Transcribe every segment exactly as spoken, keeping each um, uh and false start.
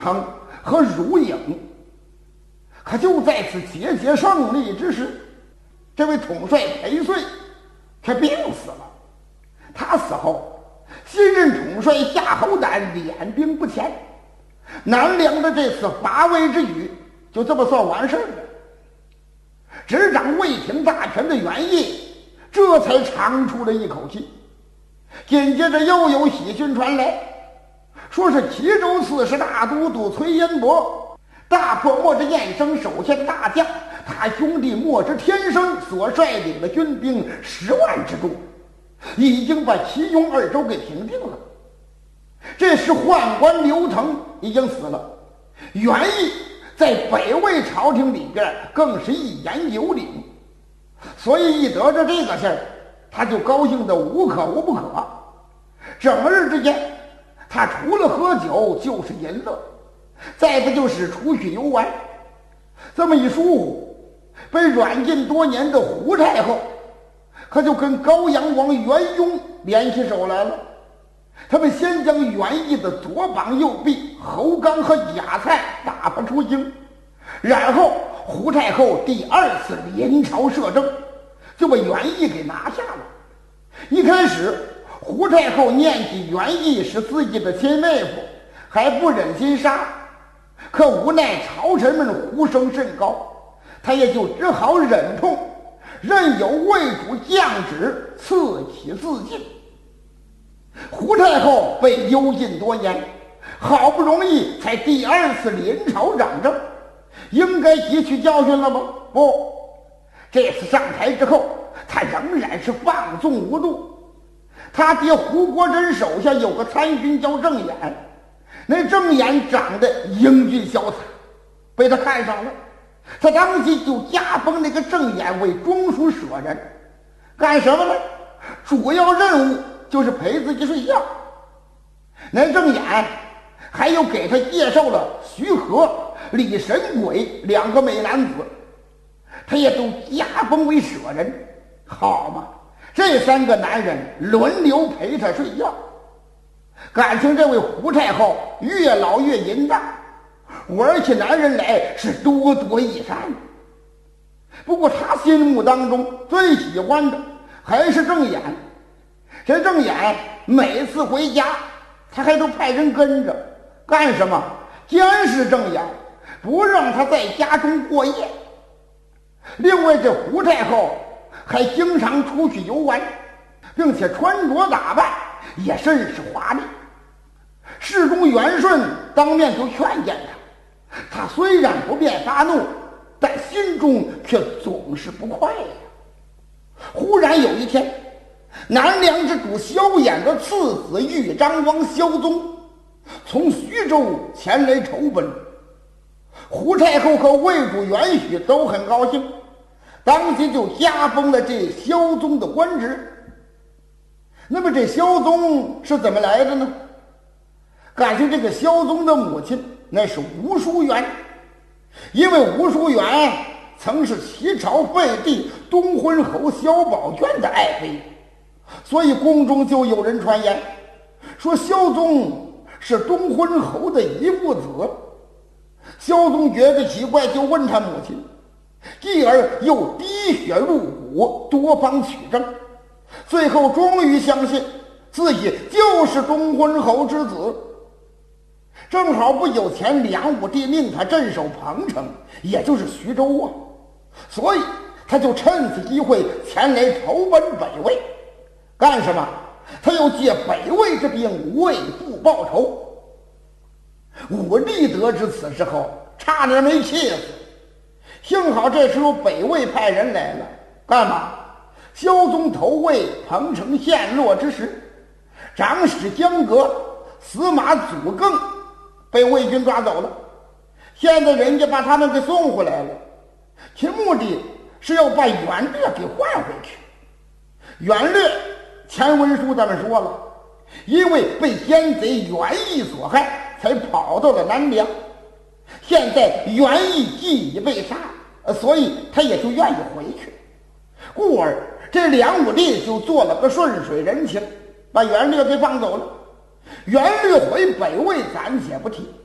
成和如影。可就在此节节胜利之时，这位统帅裴遂却病死了。他死后，新任统帅夏侯胆敛兵不前，南梁的这次伐魏之举就这么算完事儿了。执掌魏廷大权的袁毅这才长出了一口气。紧接着又有喜讯传来，说是齐州刺史大都督崔彦博大破墨之彦生手下的大将，他兄弟墨之天生所率领的军兵十万之众，已经把齐雍二州给平定了。这时宦官刘腾已经死了，袁毅在北魏朝廷里边更是一言有领，所以一得着这个事儿，他就高兴得无可无不可。整日之间，他除了喝酒就是淫乐，再不就是出去游玩。这么一疏忽，被软禁多年的胡太后可就跟高阳王袁雍联起手来了。他们先将袁毅的左膀右臂侯刚和亚蔡打发出京，然后胡太后第二次临朝摄政，就把袁毅给拿下了。一开始胡太后念起袁毅是自己的亲妹夫，还不忍心杀，可无奈朝臣们呼声甚高，他也就只好忍痛，任由魏主降旨赐其自尽。胡太后被幽禁多年，好不容易才第二次临朝掌政，应该汲取教训了吗？不，这次上台之后，他仍然是放纵无度。他爹胡国珍手下有个参军叫郑俨，那郑俨长得英俊潇洒，被他看上了。他当即就加封那个郑俨为中书舍人，干什么呢？主要任务就是陪自己睡觉。那郑俨还有给他介绍了徐和、李神鬼两个美男子，他也都加封为舍人。好嘛，这三个男人轮流陪他睡觉。感情这位胡太后越老越淫荡，玩起男人来是多多益善。不过他心目当中最喜欢的还是郑俨。这郑俨每次回家，他还都派人跟着，干什么？监视郑俨，不让他在家中过夜。另外，这胡太后还经常出去游玩，并且穿着打扮也甚是华丽。侍中袁顺当面就劝谏他，他虽然不便发怒，但心中却总是不快呀。忽然有一天，南梁之主萧衍的次子豫章王萧宗从徐州前来投奔，胡太后和魏主袁许都很高兴，当即就加封了这萧宗的官职。那么这萧宗是怎么来的呢？感情这个萧宗的母亲那是吴淑媛，因为吴淑媛曾是齐朝废帝东昏侯萧宝卷的爱妃，所以宫中就有人传言说萧宗是东昏侯的遗腹子。萧宗觉得奇怪，就问他母亲，继而又滴血入骨，多方取证，最后终于相信自己就是东昏侯之子。正好不久前梁武帝命他镇守彭城，也就是徐州啊，所以他就趁此机会前来投奔北魏。干什么？他要借北魏之兵为父报仇。武帝得知此事后，差点没气死。幸好这时候北魏派人来了，干嘛？萧宗投魏，彭城陷落之时，长史江革、司马祖更被魏军抓走了。现在人家把他们给送回来了，其目的是要把袁略给换回去。袁略前文书咱们说了，因为被奸贼袁毅所害，才跑到了南梁。现在袁毅既已被杀，所以他也就愿意回去。故而这梁武帝就做了个顺水人情，把袁略给放走了。袁略回北魏暂且不提，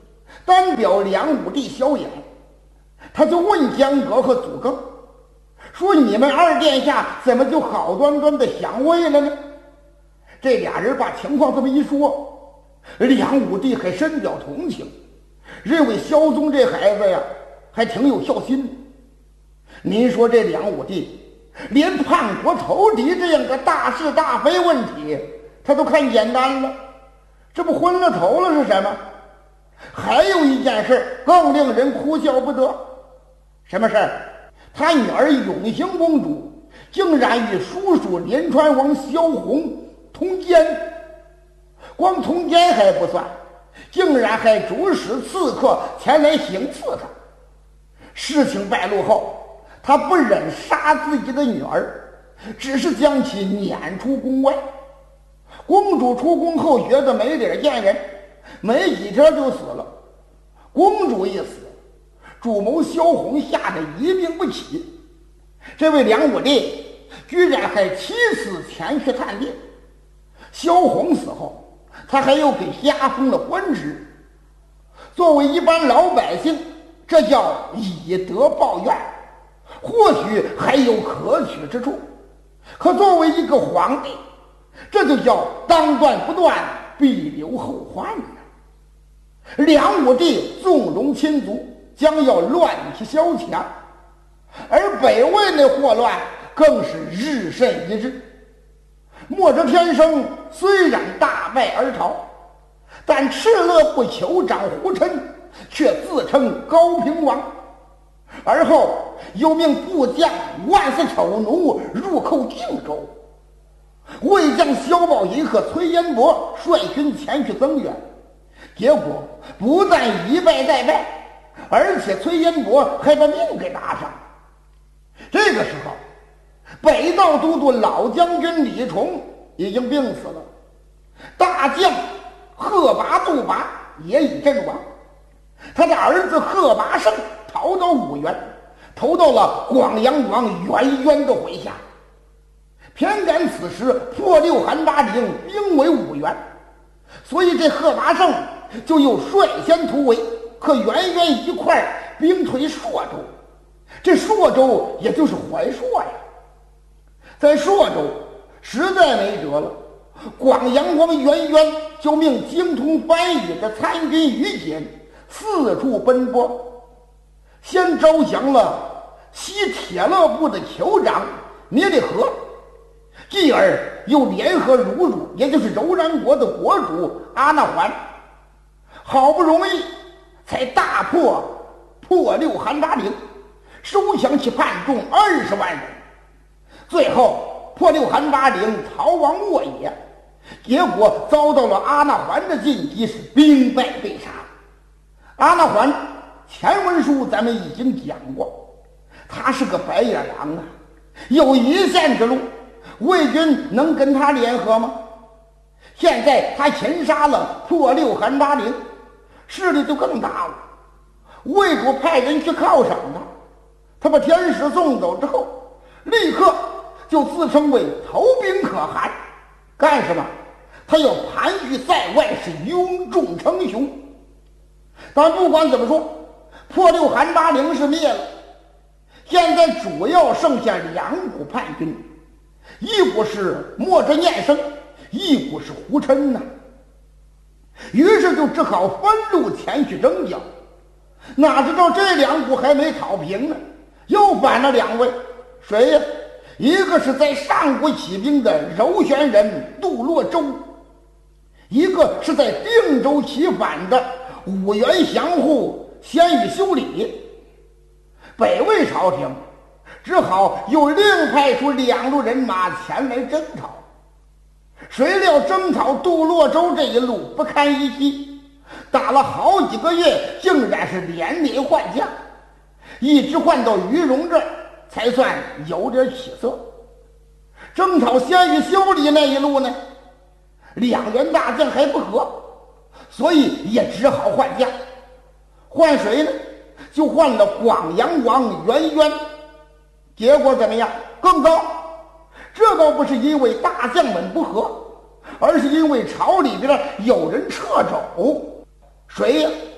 单表梁武帝萧衍，他就问江革和祖庚说：“你们二殿下怎么就好端端的相位了呢？”这俩人把情况这么一说，梁武帝还深表同情，认为萧宗这孩子呀还挺有孝心。您说这梁武帝连叛国投敌这样个大是大非问题他都看简单了，这不昏了头了是什么？还有一件事更令人哭笑不得。什么事儿？他女儿永兴公主竟然与叔叔连川王萧红通奸，光通奸还不算，竟然还主使刺客前来行刺他。事情败露后，他不忍杀自己的女儿，只是将其撵出宫外。公主出宫后觉得没脸见人，没几天就死了。公主一死，主谋萧红吓得一病不起。这位梁武帝居然还七次前去探病。萧红死后，他还又给加封了官职。作为一般老百姓，这叫以德报怨，或许还有可取之处。可作为一个皇帝，这就叫当断不断，必留后患呢。梁武帝纵容亲族，将要乱起萧墙，而北魏那祸乱更是日甚一日。墨者天生虽然大败而逃，但敕勒部酋长胡琛却自称高平王，而后又命部将万司丑奴入寇荆州。魏将萧宝仪和崔彦博率军前去增援，结果不但一败再败，而且崔彦博还把命给搭上了。这个时候，北道都督老将军李崇已经病死了，大将贺拔杜拔也已阵亡，他的儿子贺拔胜逃到五原，投到了广阳王元渊的麾下。偏赶此时破六韩八陵兵围五原，所以这贺拔胜就又率先突围，和元渊一块兵退朔州。这朔州也就是怀朔呀。在朔州实在没辙了，广阳王元渊就命精通翻译的参军于简四处奔波，先招降了西铁勒部的酋长聂利河，继而又联合鲁主，也就是柔然国的国主阿那桓，好不容易才大破破六韩八陵，收降其叛众二十万人。最后破六韩八陵逃亡莫野，结果遭到了阿那桓的进击，是兵败被杀。阿那桓前文书咱们已经讲过，他是个白眼狼啊，有一线之路，魏军能跟他联合吗？现在他擒杀了破六韩八陵，势力就更大了。魏主派人去犒赏他，他把天使送走之后，立刻就自称为投兵可汗。干什么？他要盘踞在外，是拥众称雄。但不管怎么说，破六韩八陵是灭了，现在主要剩下两股叛军，一股是墨者念生，一股是胡琛呐、啊。于是就只好分路前去征剿。哪知道这两股还没讨平呢，又反了两位。谁呀？一个是在上古起兵的柔玄人杜洛州，一个是在定州起反的五原降户鲜于修理。北魏朝廷只好又另派出两路人马前来征讨。谁料征讨杜洛州这一路不堪一击，打了好几个月，竟然是连连换将，一直换到于荣这儿才算有点起色。征讨鲜于修理那一路呢，两员大将还不和，所以也只好换将。换谁呢？就换了广阳王元渊。结果怎么样？更糟。这倒不是因为大将们不和，而是因为朝里边有人掣肘。谁呀？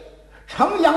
城阳